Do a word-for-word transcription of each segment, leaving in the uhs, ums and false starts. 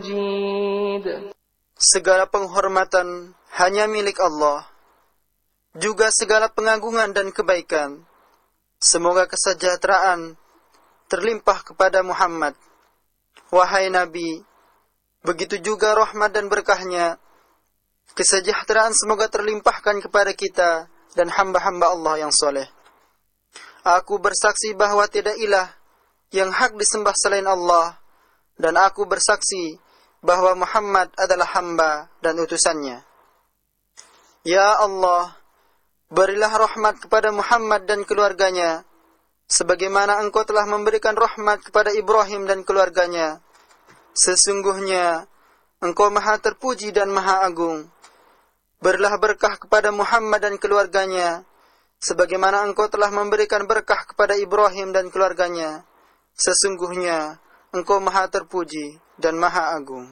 Segala penghormatan hanya milik Allah, juga segala pengagungan dan kebaikan. Semoga kesejahteraan terlimpah kepada Muhammad. Wahai Nabi, begitu juga rahmat dan berkahnya, kesejahteraan semoga terlimpahkan kepada kita dan hamba-hamba Allah yang soleh. Aku bersaksi bahwa tiada ilah yang hak disembah selain Allah, dan aku bersaksi bahwa Muhammad adalah hamba dan utusannya. Ya Allah, berilah rahmat kepada Muhammad dan keluarganya, sebagaimana Engkau telah memberikan rahmat kepada Ibrahim dan keluarganya. Sesungguhnya Engkau maha terpuji dan maha agung. Berilah berkah kepada Muhammad dan keluarganya, sebagaimana Engkau telah memberikan berkah kepada Ibrahim dan keluarganya. Sesungguhnya Engkau maha terpuji dan maha agung.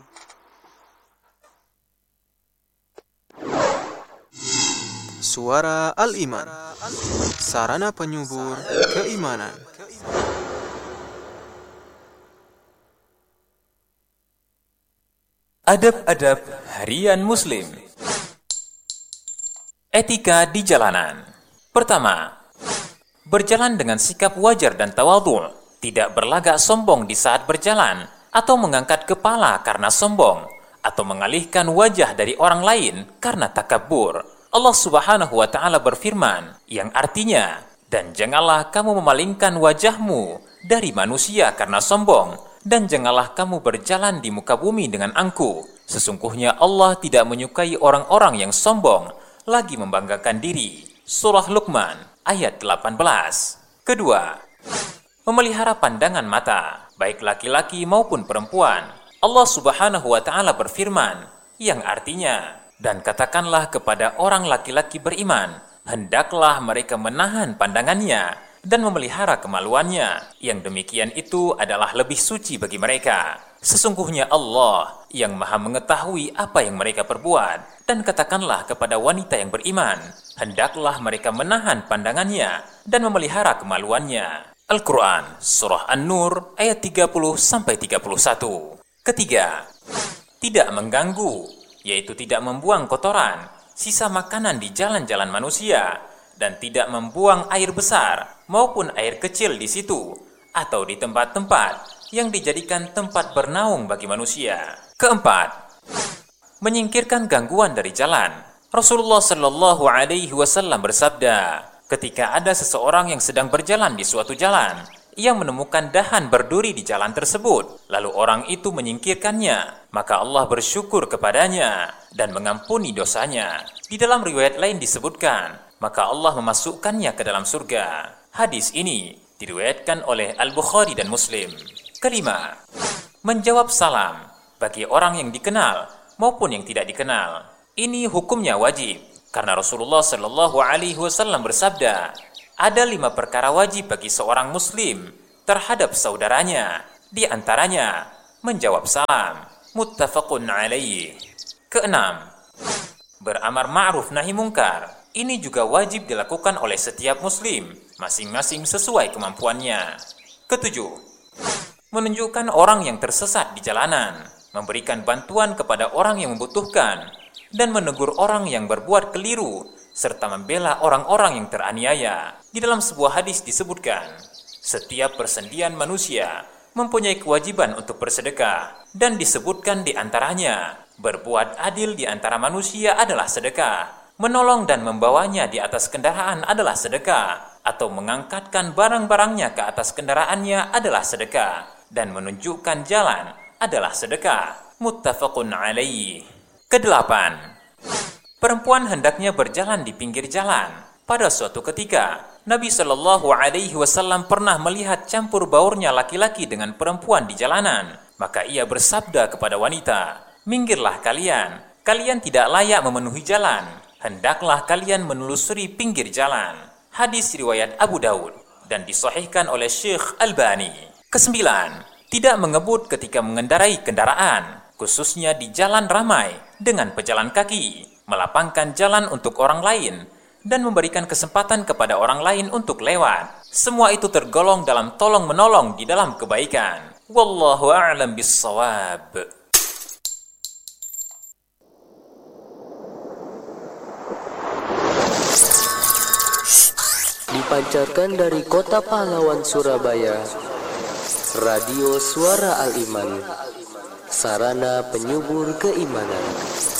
Suara Al-Iman, sarana penyubur keimanan. Adab-adab harian Muslim. Etika di jalanan. Pertama, berjalan dengan sikap wajar dan tawadhu'. Tidak berlagak sombong di saat berjalan, atau mengangkat kepala karena sombong, atau mengalihkan wajah dari orang lain karena takabur. Allah Subhanahu wa Ta'ala berfirman, yang artinya, dan janganlah kamu memalingkan wajahmu dari manusia karena sombong, dan janganlah kamu berjalan di muka bumi dengan angkuh. Sesungguhnya Allah tidak menyukai orang-orang yang sombong, lagi membanggakan diri. Surah Luqman, ayat delapan belas. Kedua, memelihara pandangan mata, baik laki-laki maupun perempuan. Allah Subhanahu wa Ta'ala berfirman, yang artinya, dan katakanlah kepada orang laki-laki beriman, hendaklah mereka menahan pandangannya dan memelihara kemaluannya. Yang demikian itu adalah lebih suci bagi mereka. Sesungguhnya Allah yang maha mengetahui apa yang mereka perbuat. Dan katakanlah kepada wanita yang beriman, hendaklah mereka menahan pandangannya dan memelihara kemaluannya. Al-Quran, Surah An-Nur, ayat tiga puluh sampai tiga puluh satu. Ketiga, tidak mengganggu, yaitu tidak membuang kotoran, sisa makanan di jalan-jalan manusia, dan tidak membuang air besar maupun air kecil di situ, atau di tempat-tempat yang dijadikan tempat bernaung bagi manusia. Keempat, menyingkirkan gangguan dari jalan. Rasulullah Shallallahu Alaihi Wasallam bersabda, ketika ada seseorang yang sedang berjalan di suatu jalan, ia menemukan dahan berduri di jalan tersebut, lalu orang itu menyingkirkannya, maka Allah bersyukur kepadanya dan mengampuni dosanya. Di dalam riwayat lain disebutkan, maka Allah memasukkannya ke dalam surga. Hadis ini diriwayatkan oleh Al-Bukhari dan Muslim. Kelima, menjawab salam bagi orang yang dikenal maupun yang tidak dikenal. Ini hukumnya wajib, karena Rasulullah Shallallahu Alaihi Wasallam bersabda, ada lima perkara wajib bagi seorang Muslim terhadap saudaranya, di antaranya menjawab salam. Muttafaqun alaih. Keenam, beramar ma'ruf nahi mungkar. Ini juga wajib dilakukan oleh setiap Muslim, masing-masing sesuai kemampuannya. Ketujuh, menunjukkan orang yang tersesat di jalanan, memberikan bantuan kepada orang yang membutuhkan, dan menegur orang yang berbuat keliru, serta membela orang-orang yang teraniaya. Di dalam sebuah hadis disebutkan, setiap persendian manusia mempunyai kewajiban untuk bersedekah, dan disebutkan di antaranya, berbuat adil di antara manusia adalah sedekah, menolong dan membawanya di atas kendaraan adalah sedekah, atau mengangkatkan barang-barangnya ke atas kendaraannya adalah sedekah, dan menunjukkan jalan adalah sedekah. Muttafaqun alaih. Kedelapan, perempuan hendaknya berjalan di pinggir jalan. Pada suatu ketika, Nabi Shallallahu Alaihi Wasallam pernah melihat campur baurnya laki-laki dengan perempuan di jalanan. Maka ia bersabda kepada wanita, minggirlah kalian, kalian tidak layak memenuhi jalan. Hendaklah kalian menelusuri pinggir jalan. Hadis riwayat Abu Daud dan disahihkan oleh Syekh Albani. Kesembilan, tidak mengebut ketika mengendarai kendaraan, khususnya di jalan ramai dengan pejalan kaki, melapangkan jalan untuk orang lain, dan memberikan kesempatan kepada orang lain untuk lewat. Semua itu tergolong dalam tolong-menolong di dalam kebaikan. Wallahu a'lam bissawab. Dipancarkan dari Kota Pahlawan, Surabaya, Radio Suara Al-Iman, sarana penyubur keimanan.